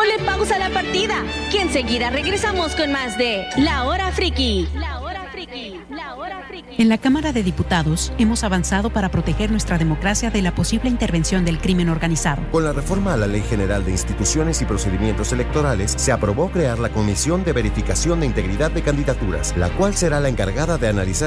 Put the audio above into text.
Ponle pausa a la partida, que enseguida regresamos con más de La Hora Friki. La Hora Friki, La Hora Friki. En la Cámara de Diputados hemos avanzado para proteger nuestra democracia de la posible intervención del crimen organizado. Con la reforma a la Ley General de Instituciones y Procedimientos Electorales, se aprobó crear la Comisión de Verificación de Integridad de Candidaturas, la cual será la encargada de analizar